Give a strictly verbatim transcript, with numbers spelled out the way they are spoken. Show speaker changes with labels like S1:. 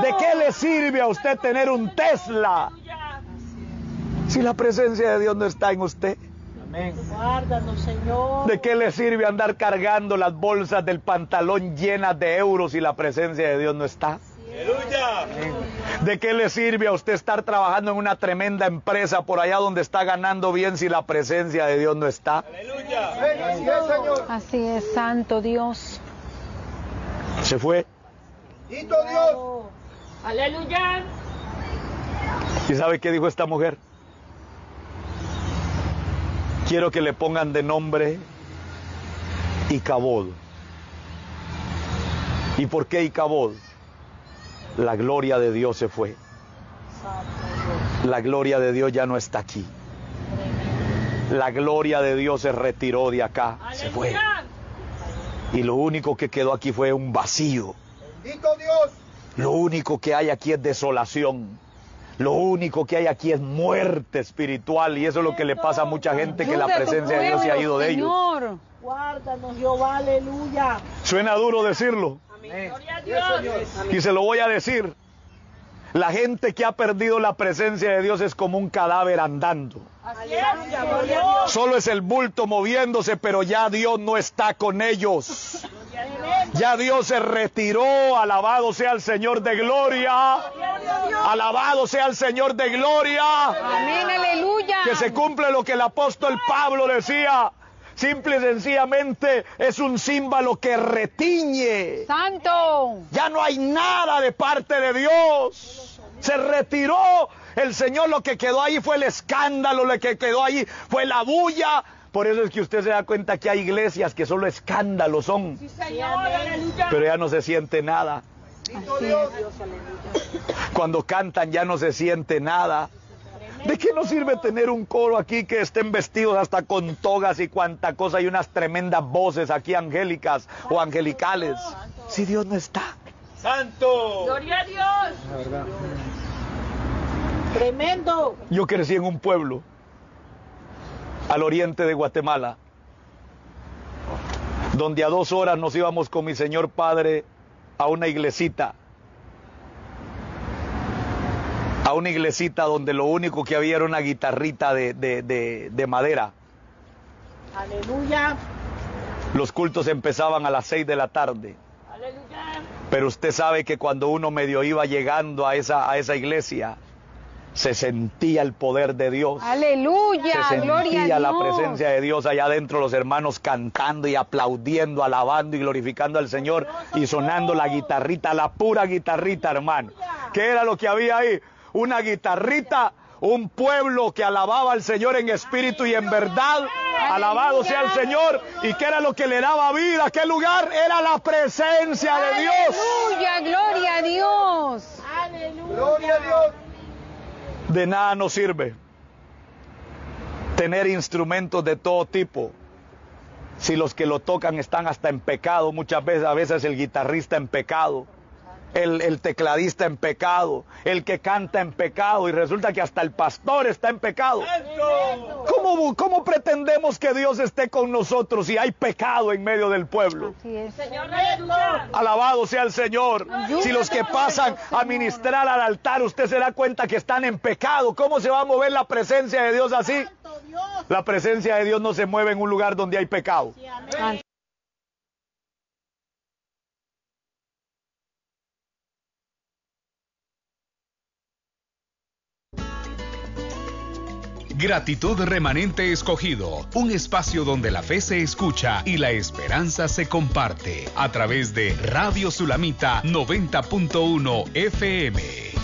S1: ¿De qué le sirve a usted tener un Tesla si la presencia de Dios no está en usted?
S2: Amén. Guárdanos, Señor.
S1: ¿De qué le sirve andar cargando las bolsas del pantalón llenas de euros si la presencia de Dios no está?
S3: ¡Aleluya!
S1: ¿De qué le sirve a usted estar trabajando en una tremenda empresa por allá donde está ganando bien si la presencia de Dios no está?
S3: ¡Aleluya!
S2: Así es, Señor. Así es, santo Dios.
S1: Se fue.
S2: ¡Bendito Dios! ¡Aleluya!
S1: ¿Y sabe qué dijo esta mujer? Quiero que le pongan de nombre Icabod. ¿Y por qué Icabod? La gloria de Dios se fue. La gloria de Dios ya no está aquí. La gloria de Dios se retiró de acá, se fue. Y lo único que quedó aquí fue un vacío.
S2: ¡Bendito Dios!
S1: Lo único que hay aquí es desolación. Lo único que hay aquí es muerte espiritual. Y eso es lo que le pasa a mucha gente, que la presencia de Dios se ha ido de ellos.
S2: Guárdanos, Jehová, aleluya.
S1: Suena duro decirlo.
S2: Amén. Gloria a Dios.
S1: Y se lo voy a decir. La gente que ha perdido la presencia de Dios es como un cadáver andando.
S2: Así es,
S1: solo es el bulto moviéndose, pero ya Dios no está con ellos. Ya Dios se retiró. Alabado sea el Señor de gloria. Alabado sea el Señor de gloria.
S2: Amén, aleluya.
S1: Que se cumple lo que el apóstol Pablo decía. Simple y sencillamente es un símbolo que retiñe.
S2: ¡Santo!
S1: Ya no hay nada de parte de Dios. Se retiró. El Señor, lo que quedó ahí fue el escándalo, lo que quedó ahí fue la bulla. Por eso es que usted se da cuenta que hay iglesias que solo escándalos son.
S2: Sí, Señor, aleluya.
S1: Pero ya no se siente nada. Cuando cantan ya no se siente nada. ¿De qué nos sirve tener un coro aquí que estén vestidos hasta con togas y cuanta cosa y unas tremendas voces aquí angélicas o angelicales si Dios no está?
S3: ¡Santo!
S2: ¡Gloria a Dios! ¡Tremendo!
S1: Yo crecí en un pueblo al oriente de Guatemala, donde a dos horas nos íbamos con mi señor padre a una iglesita. A una iglesita donde lo único que había era una guitarrita de, de, de, de madera.
S2: Aleluya.
S1: Los cultos empezaban a las seis de la tarde.
S2: Aleluya.
S1: Pero usted sabe que cuando uno medio iba llegando a esa, a esa iglesia, se sentía el poder de Dios.
S2: Aleluya.
S1: Se
S2: Gloria a
S1: sentía la
S2: Dios.
S1: presencia de Dios allá adentro, los hermanos cantando y aplaudiendo, alabando y glorificando al Señor, y sonando la guitarrita, la pura guitarrita, hermano. ¿Qué era lo que había ahí? Una guitarrita, un pueblo que alababa al Señor en espíritu y en verdad. Alabado sea el Señor. ¿Y qué era lo que le daba vida a aquel lugar? Era la presencia de Dios.
S2: Aleluya, gloria a Dios. Aleluya.
S3: ¡Gloria a Dios!
S1: De nada nos sirve tener instrumentos de todo tipo si los que lo tocan están hasta en pecado. Muchas veces, a veces el guitarrista en pecado, el, el tecladista en pecado, el que canta en pecado, y resulta que hasta el pastor está en pecado. ¿Cómo, cómo pretendemos que Dios esté con nosotros si hay pecado en medio del pueblo?
S2: Así es.
S1: Alabado sea el Señor. Si los que pasan a ministrar al altar, usted se da cuenta que están en pecado, ¿cómo se va a mover la presencia de Dios así? La presencia de Dios no se mueve en un lugar donde hay pecado.
S4: Gratitud Remanente Escogido, un espacio donde la fe se escucha y la esperanza se comparte a través de Radio Sulamita noventa punto uno F M.